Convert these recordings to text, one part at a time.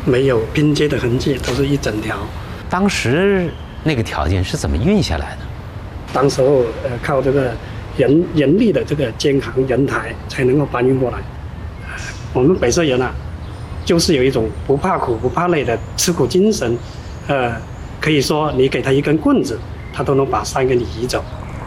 没有拼接的痕迹，都是一整条。 当时那个条件是怎么运下来的？ 当时候靠这个人力的这个肩扛人抬才能够搬运过来。我们百色人啊，就是有一种不怕苦不怕累的吃苦精神。可以说你给他一根棍子，他都能把山给你移走。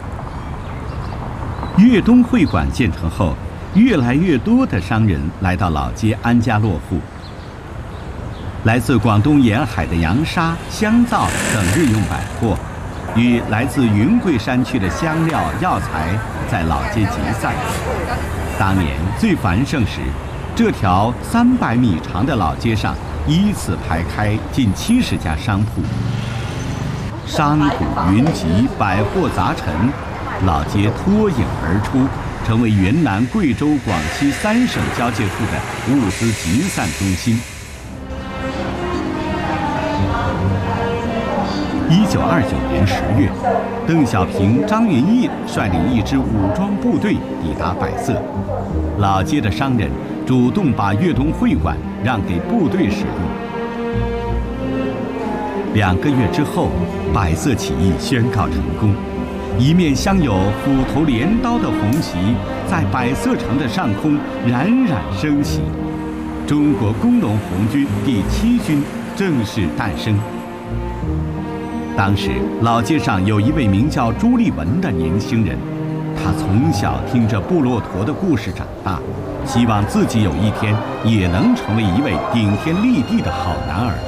粤东会馆建成后，越来越多的商人来到老街安家落户。来自广东沿海的洋纱、香皂等日用百货，与来自云贵山区的香料、药材在老街集散。当年最繁盛时，这条300米长的老街上依次排开近70家商铺，商贾云集，百货杂陈，老街脱颖而出，成为云南、贵州、广西3省交界处的物资集散中心。1929年10月，邓小平、张云逸率领一支武装部队抵达百色，老街的商人主动把粤东会馆让给部队使用。2个月之后，百色起义宣告成功，一面镶有斧头镰刀的红旗在百色城的上空冉冉升起，中国工农红军第7军正式诞生。当时老街上有一位名叫朱立文的年轻人，他从小听着部落驼的故事长大，希望自己有一天也能成为一位顶天立地的好男儿。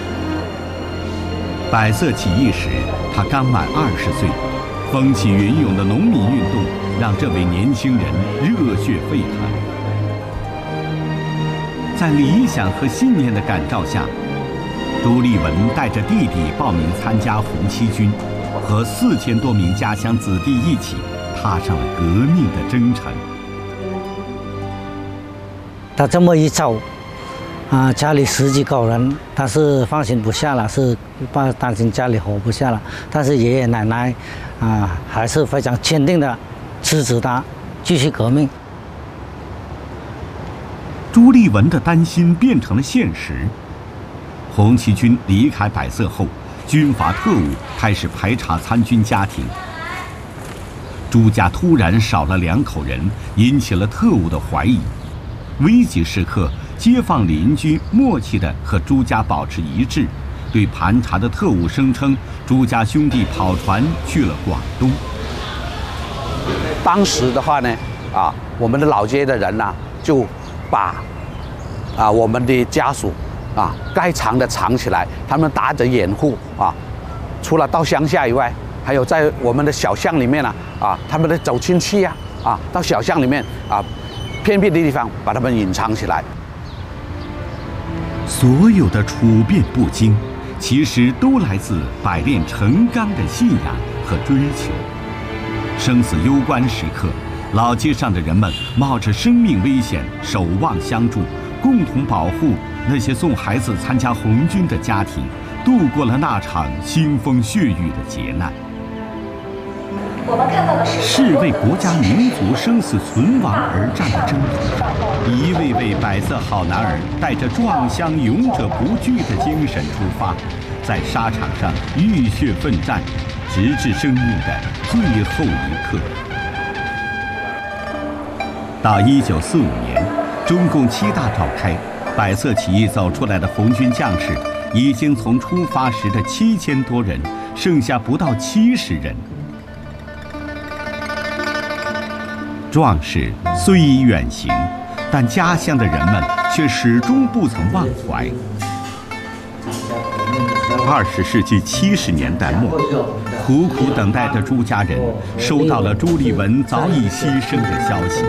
百色起义时，他刚满20岁，风起云涌的农民运动让这位年轻人热血沸腾。在理想和信念的感召下，朱立文带着弟弟报名参加红七军，和4000多名家乡子弟一起踏上了革命的征程。 他这么一走，家里10几口人，他是放心不下了，是担心家里活不下了。但是爷爷奶奶还是非常坚定的支持他继续革命。 朱立文的担心变成了现实。红七军离开百色后，军阀特务开始排查参军家庭。朱家突然少了2口人，引起了特务的怀疑。危急时刻，街坊邻居默契地和朱家保持一致，对盘查的特务声称朱家兄弟跑船去了广东。 当时的话呢，我们的老街的人呢，就把我们的家属该藏的藏起来，他们打着掩护除了到乡下以外，还有在我们的小巷里面他们的走亲戚到小巷里面偏僻的地方把他们隐藏起来。 所有的处变不惊，其实都来自百炼成钢的信仰和追求。生死攸关时刻，老街上的人们冒着生命危险，守望相助，共同保护那些送孩子参加红军的家庭，度过了那场腥风血雨的劫难。是为国家民族生死存亡而战的征途上，一位位百色好男儿带着壮乡勇者不惧的精神出发，在沙场上浴血奋战，直至生命的最后一刻。到1945年，中共7大召开，百色起义走出来的红军将士已经从出发时的7000多人，剩下不到70人。壮士虽已远行，但家乡的人们却始终不曾忘怀。20世纪70年代末，苦苦等待的朱家人收到了朱立文早已牺牲的消息。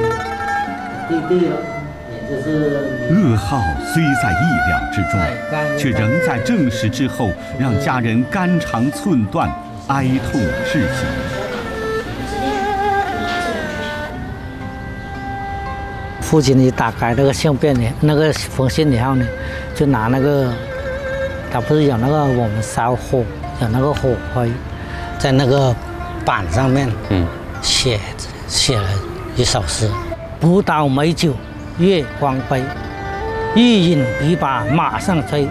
噩耗虽在意料之中，却仍在证实之后，让家人肝肠寸断，哀痛至极。 父亲一打开那个信片里，那个封信以后呢，就拿那个，他不是有那个我们烧火有那个火灰，在那个板上面，写了一首诗：不倒美酒月光杯，一饮琵琶马上醉。